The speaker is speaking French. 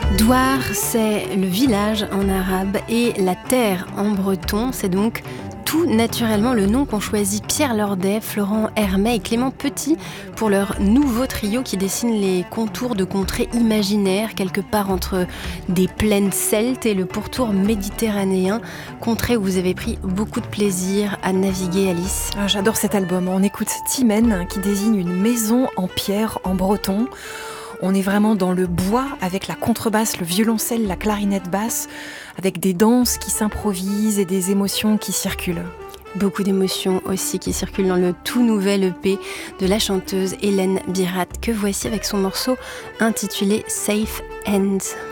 Douar, c'est le village en arabe et la terre en breton. C'est donc tout naturellement le nom qu'ont choisi Pierre Lordet, Florent Hermet et Clément Petit pour leur nouveau trio qui dessine les contours de contrées imaginaires quelque part entre des plaines celtes et le pourtour méditerranéen. Contrées où vous avez pris beaucoup de plaisir à naviguer, Alice. Ah, j'adore cet album. On écoute Timen qui désigne une maison en pierre en breton. On est vraiment dans le bois avec la contrebasse, le violoncelle, la clarinette basse, avec des danses qui s'improvisent et des émotions qui circulent. Beaucoup d'émotions aussi qui circulent dans le tout nouvel EP de la chanteuse Hélène Birat que voici avec son morceau intitulé Safe Hands.